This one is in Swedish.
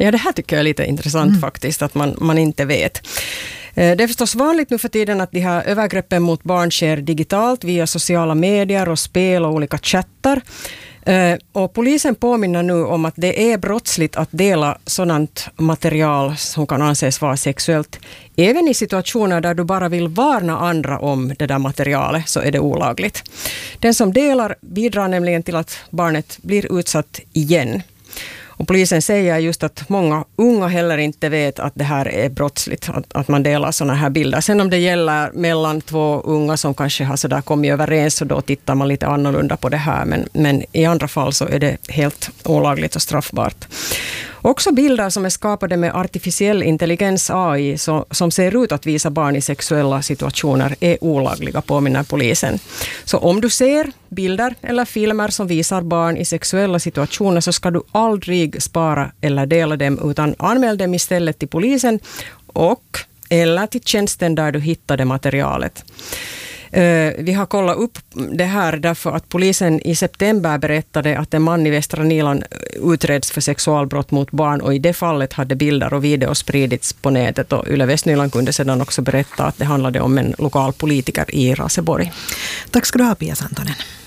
Ja, det här tycker jag är lite intressant faktiskt, att man inte vet. Det är förstås vanligt nu för tiden att de här övergreppen mot barn sker digitalt via sociala medier och spel och olika chattar. Och polisen påminner nu om att det är brottsligt att dela sådant material som kan anses vara sexuellt. Även i situationer där du bara vill varna andra om det där materialet så är det olagligt. Den som delar bidrar nämligen till att barnet blir utsatt igen. Och polisen säger just att många unga heller inte vet att det här är brottsligt, att man delar sådana här bilder. Sen om det gäller mellan två unga som kanske har sådär kommit överens, så då tittar man lite annorlunda på det här. Men i andra fall så är det helt olagligt och straffbart. Också bilder som är skapade med artificiell intelligens AI som ser ut att visa barn i sexuella situationer är olagliga, påminner polisen. Så om du ser bilder eller filmer som visar barn i sexuella situationer så ska du aldrig spara eller dela dem, utan anmäl dem istället till polisen eller till tjänsten där du hittade materialet. Vi har kollat upp det här därför att polisen i september berättade att en man i Västra Nyland utreds för sexualbrott mot barn, och i det fallet hade bilder och video spridits på nätet, och Yle Västnyland kunde sedan också berätta att det handlade om en lokal politiker i Raseborg. Tack ska du ha, Pia Santonen.